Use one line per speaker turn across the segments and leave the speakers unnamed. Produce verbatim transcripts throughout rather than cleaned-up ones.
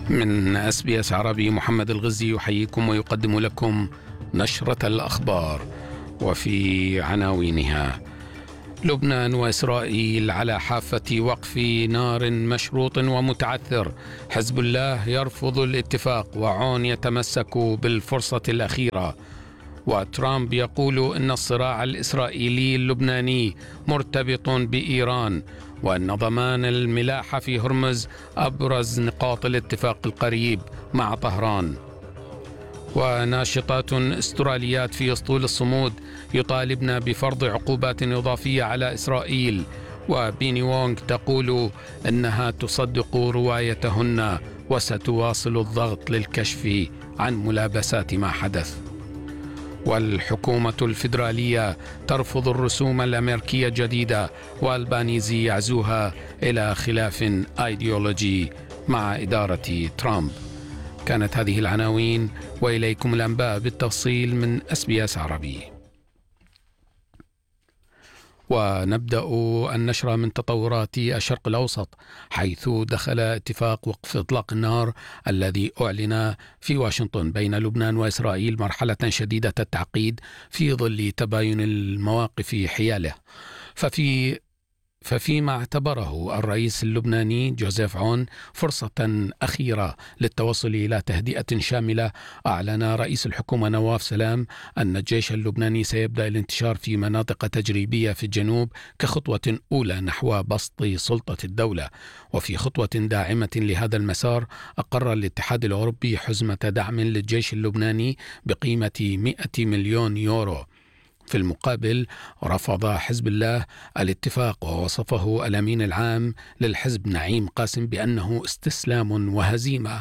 من اس بي اس عربي، محمد الغزي يحييكم ويقدم لكم نشرة الأخبار، وفي عناوينها: لبنان وإسرائيل على حافة وقف نار مشروط ومتعثر، حزب الله يرفض الاتفاق وعون يتمسك بالفرصة الأخيرة، وترامب يقول إن الصراع الإسرائيلي اللبناني مرتبط بإيران، وأن ضمان الملاحة في هرمز أبرز نقاط الاتفاق القريب مع طهران. وناشطات استراليات في أسطول الصمود يطالبن بفرض عقوبات إضافية على إسرائيل، وبيني وونغ تقول أنها تصدق روايتهن وستواصل الضغط للكشف عن ملابسات ما حدث. والحكومة الفيدرالية ترفض الرسوم الأمريكية الجديدة، والبانيزي يعزوها إلى خلاف أيديولوجي مع إدارة ترامب. كانت هذه العناوين، وإليكم الأنباء بالتفصيل من اس بي اس عربي. ونبدأ النشرة من تطورات الشرق الأوسط، حيث دخل اتفاق وقف إطلاق النار الذي أعلن في واشنطن بين لبنان وإسرائيل مرحلة شديدة التعقيد في ظل تباين المواقف حياله. ففي ففيما اعتبره الرئيس اللبناني جوزيف عون فرصة أخيرة للتوصل إلى تهدئة شاملة، أعلن رئيس الحكومة نواف سلام أن الجيش اللبناني سيبدأ الانتشار في مناطق تجريبية في الجنوب كخطوة أولى نحو بسط سلطة الدولة. وفي خطوة داعمة لهذا المسار، أقر الاتحاد الأوروبي حزمة دعم للجيش اللبناني بقيمة مئة مليون يورو. في المقابل، رفض حزب الله الاتفاق ووصفه الأمين العام للحزب نعيم قاسم بأنه استسلام وهزيمة،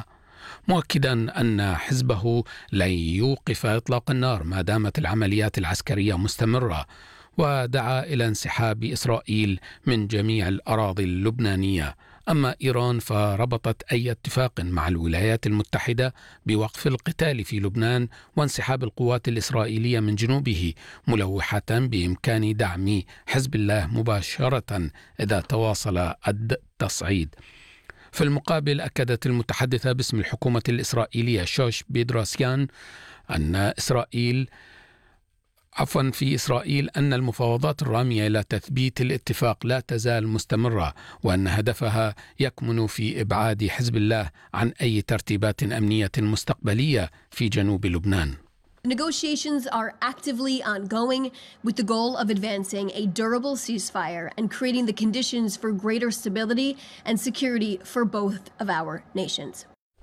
مؤكدا أن حزبه لن يوقف إطلاق النار ما دامت العمليات العسكرية مستمرة، ودعا إلى انسحاب إسرائيل من جميع الأراضي اللبنانية. أما إيران فربطت أي اتفاق مع الولايات المتحدة بوقف القتال في لبنان وانسحاب القوات الإسرائيلية من جنوبه، ملوحة بإمكان دعم حزب الله مباشرة إذا تواصل التصعيد. في المقابل، أكدت المتحدثة باسم الحكومة الإسرائيلية شوش بيدروسيان أن إسرائيل عفوا في إسرائيل أن المفاوضات الرامية إلى تثبيت الاتفاق لا تزال مستمرة، وأن هدفها يكمن في إبعاد حزب الله عن أي ترتيبات أمنية مستقبلية في جنوب لبنان.
Negotiations are actively ongoing with the goal of advancing a durable ceasefire and creating the conditions for greater stability and security for both of our nations.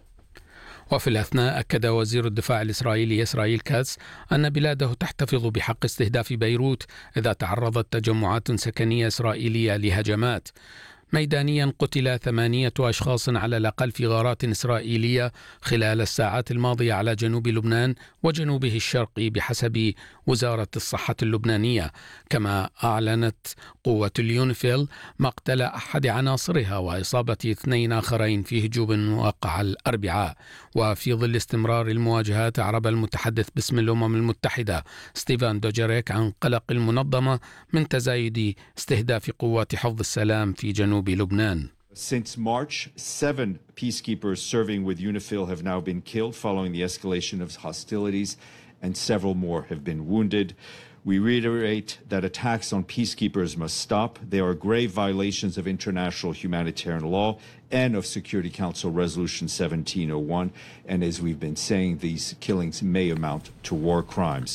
وفي الأثناء، أكد وزير الدفاع الإسرائيلي إسرائيل كاتس أن بلاده تحتفظ بحق استهداف بيروت إذا تعرضت تجمعات سكنية إسرائيلية لهجمات. ميدانيا، قتل ثمانية أشخاص على الأقل في غارات إسرائيلية خلال الساعات الماضية على جنوب لبنان وجنوبه الشرقي بحسب وزارة الصحة اللبنانية. كما أعلنت قوة اليونيفيل مقتل أحد عناصرها وإصابة اثنين آخرين في هجوم وقع الأربعاء. وفي ظل استمرار المواجهات، أعرب المتحدث باسم الأمم المتحدة ستيفان دوجيريك عن قلق المنظمة من تزايد استهداف قوات حفظ السلام في جنوب لبنان.
Since March, seven peacekeepers serving with UNIFIL have now been killed following the escalation of hostilities, and several more have been wounded. We reiterate that attacks on peacekeepers must stop. They are grave violations of international humanitarian law and of Security Council Resolution seventeen oh one. And as we've been saying, these killings may amount to war crimes.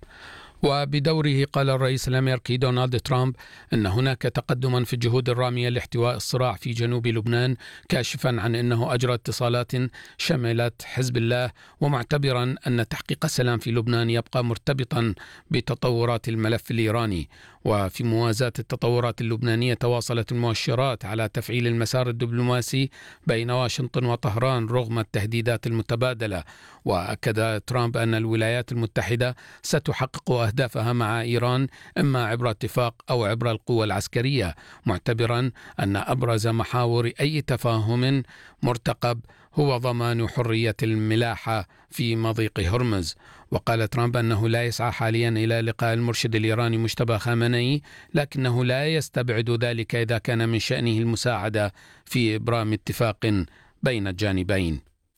وبدوره قال الرئيس الأمريكي دونالد ترامب أن هناك تقدما في الجهود الرامية لاحتواء الصراع في جنوب لبنان، كاشفا عن أنه أجرى اتصالات شملت حزب الله، ومعتبرا أن تحقيق السلام في لبنان يبقى مرتبطا بتطورات الملف الإيراني. وفي موازاة التطورات اللبنانية، تواصلت المؤشرات على تفعيل المسار الدبلوماسي بين واشنطن وطهران رغم التهديدات المتبادلة. وأكد ترامب أن الولايات المتحدة ستحقق أهدافها مع إيران إما عبر اتفاق أو عبر القوة العسكرية، معتبرا أن أبرز محاور أي تفاهم مرتقب هو ضمان حرية الملاحة في مضيق هرمز. وقال ترامب أنه لا يسعى حاليا إلى لقاء المرشد الإيراني مجتبى خامنئي، لكنه لا يستبعد ذلك إذا كان من شأنه المساعدة في إبرام اتفاق بين الجانبين.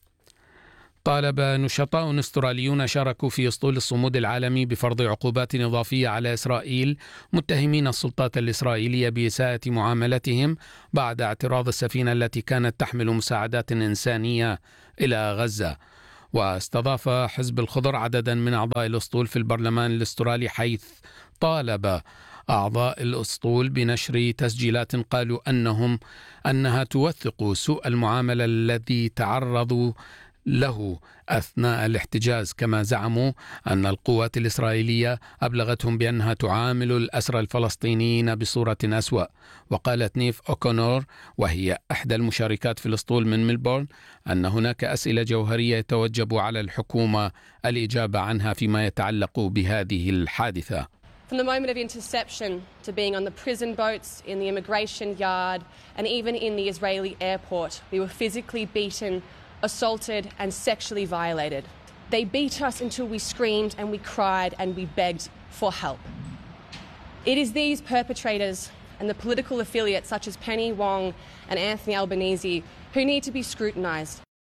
طالب نشطاء استراليون شاركوا في اسطول الصمود العالمي بفرض عقوبات إضافية على إسرائيل، متهمين السلطات الإسرائيلية بإساءة معاملتهم بعد اعتراض السفينة التي كانت تحمل مساعدات إنسانية إلى غزة. واستضاف حزب الخضر عددا من أعضاء الأسطول في البرلمان الأسترالي، حيث طالب أعضاء الأسطول بنشر تسجيلات قالوا أنهم أنها توثق سوء المعاملة الذي تعرضوا له أثناء الاحتجاز. كما زعموا أن القوات الإسرائيلية أبلغتهم بأنها تعامل الأسرى الفلسطينيين بصورة أسوأ. وقالت نيف أوكونور، وهي إحدى المشاركات في الأسطول من ملبورن، أن هناك أسئلة جوهرية يتوجب على الحكومة الإجابة عنها فيما يتعلق بهذه الحادثة.
From the moment of interception to being on the prison boats, in the immigration yard, and even in the Israeli airport, we were physically beaten, assaulted and sexually violated. They beat us until we screamed and we cried and we begged for help. It is these perpetrators and the political affiliates such as Penny Wong and Anthony Albanese who need to be scrutinised.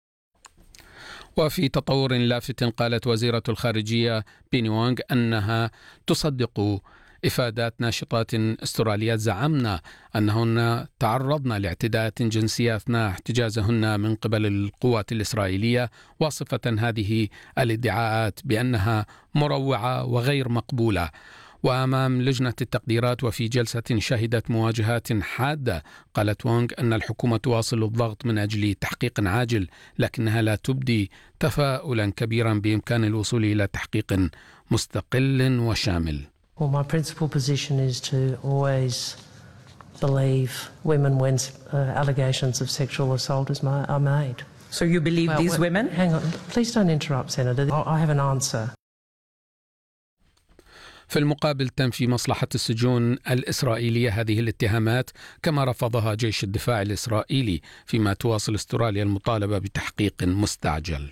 وفي تطور لافت قالت وزيرة الخارجية بيني وونغ أنها تصدق إفادات ناشطات استراليات زعمنا أنهن تعرضن لاعتداءات جنسية أثناء احتجازهن من قبل القوات الإسرائيلية، واصفة هذه الادعاءات بأنها مروعة وغير مقبولة. وأمام لجنة التقديرات وفي جلسة شهدت مواجهات حادة، قالت وونغ أن الحكومة تواصل الضغط من أجل تحقيق عاجل، لكنها لا تبدي تفاؤلا كبيرا بإمكان الوصول إلى تحقيق مستقل وشامل.
Well, my principal position is to always believe women when uh, allegations of sexual assault is ma- are made.
So you believe
well,
these
well,
women?
Hang on, please don't interrupt, Senator. I have an answer.
في المقابل تنفي مصلحة السجون الإسرائيلية هذه الاتهامات، كما رفضها جيش الدفاع الإسرائيلي، فيما تواصل استراليا المطالبة بتحقيق مستعجل.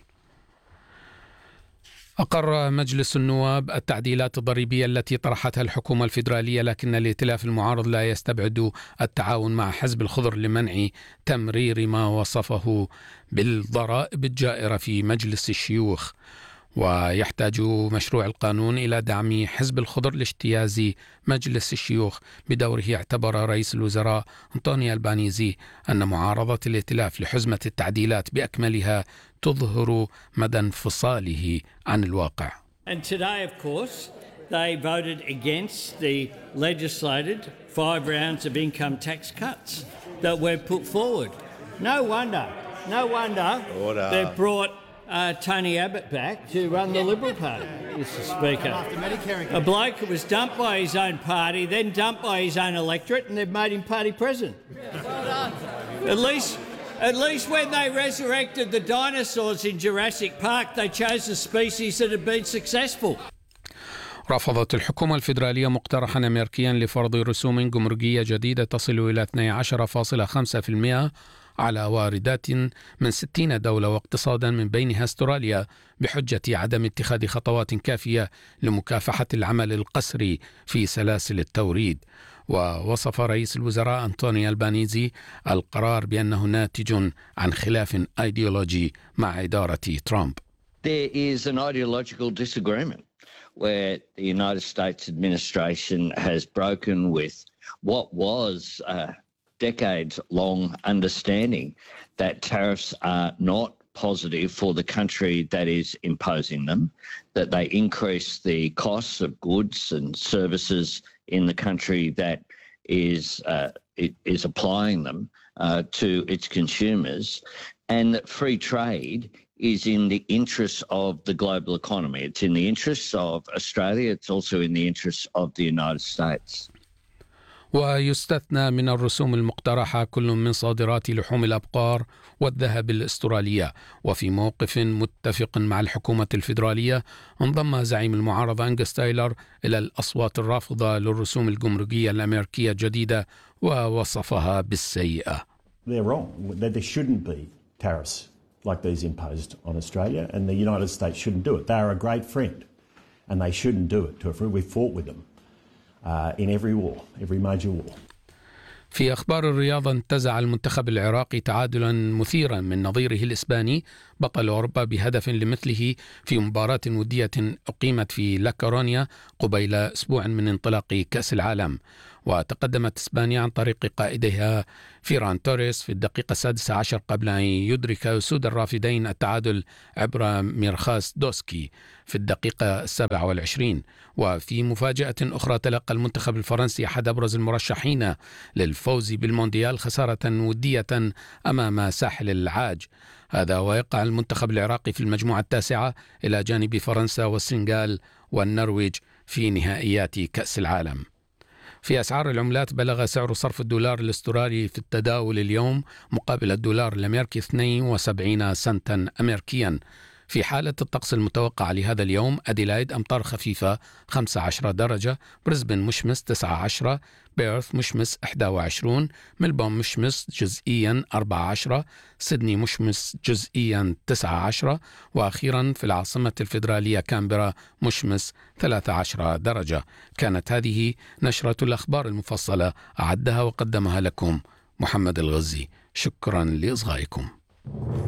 أقر مجلس النواب التعديلات الضريبية التي طرحتها الحكومة الفيدرالية، لكن الائتلاف المعارض لا يستبعد التعاون مع حزب الخضر لمنع تمرير ما وصفه بالضرائب الجائرة في مجلس الشيوخ. ويحتاج مشروع القانون إلى دعم حزب الخضر لاجتياز مجلس الشيوخ بدوره. اعتبر رئيس الوزراء أنطوني ألبانيزي أن معارضة الائتلاف لحزمة التعديلات بأكملها تظهر مدى انفصاله عن الواقع.
And today, of course, they voted against the legislated five rounds of income tax cuts that were put forward. No wonder, no wonder Order. they've brought Uh, Tony Abbott back to run the Liberal Party, Mister Speaker. A bloke who was dumped by his own party, then dumped by his own electorate, and they've made him party president. At least, at least when they resurrected the dinosaurs in Jurassic Park, they chose a species that had been successful.
رفضت الحكومة الفيدرالية مقترحا أمريكيا لفرض رسوم جمركية جديدة تصل إلى اثني عشر فاصلة خمسة بالمئة على واردات من ستين دولة واقتصادا من بينها استراليا، بحجة عدم اتخاذ خطوات كافية لمكافحة العمل القسري في سلاسل التوريد. ووصف رئيس الوزراء أنطوني ألبانيزي القرار بأنه ناتج عن خلاف أيديولوجي مع إدارة ترامب.
There is an ideological disagreement where the United States administration has broken with what was a decades-long understanding that tariffs are not positive for the country that is imposing them, that they increase the costs of goods and services in the country that is uh, is applying them uh, to its consumers, and that free trade is in the interests of the global economy. It's in the interests of Australia. It's also in the interests of the United States.
ويستثنى من الرسوم المقترحة كل من صادرات لحوم الأبقار والذهب الأسترالية. وفي موقف متفق مع الحكومة الفيدرالية، انضم زعيم المعارضة أنجس تايلر إلى الأصوات الرافضة للرسوم الجمركية الأمريكية الجديدة ووصفها بالسيئة.
They're wrong. There shouldn't be tariffs like these imposed on Australia, and the United States shouldn't do it. They are a great friend, and they shouldn't do it to a friend. We fought with them uh, in every war, every major war.
في أخبار الرياضة، انتزع المنتخب العراقي تعادلا مثيرا من نظيره الإسباني بطل أوروبا بهدف لمثله في مباراة ودية أقيمت في لاكورونيا قبيل أسبوع من انطلاق كأس العالم. وتقدمت إسبانيا عن طريق قائدها فيران توريس في الدقيقة السادسة عشر قبل أن يدرك أسود الرافدين التعادل عبر ميرخاس دوسكي في الدقيقة السابعة والعشرين. وفي مفاجأة أخرى، تلقى المنتخب الفرنسي أحد أبرز المرشحين للفوز بالمونديال خسارة ودية أمام ساحل العاج. هذا ويقع المنتخب العراقي في المجموعة التاسعة إلى جانب فرنسا والسنغال والنرويج في نهائيات كأس العالم. في أسعار العملات، بلغ سعر صرف الدولار الاسترالي في التداول اليوم مقابل الدولار الأمريكي اثنين وسبعين سنتا أمريكيا. في حالة الطقس المتوقع لهذا اليوم، أديلايد أمطار خفيفة خمسة عشر درجة، بريسبن مشمس تسعة عشر، بيرث مشمس إحدى وعشرين، ملبورن مشمس جزئيا أربعة عشر، سيدني مشمس جزئيا تسعة عشر، وأخيرا في العاصمة الفيدرالية كامبرا مشمس ثلاثة عشر درجة. كانت هذه نشرة الأخبار المفصلة، أعدها وقدمها لكم محمد الغزي. شكرا لإصغائكم.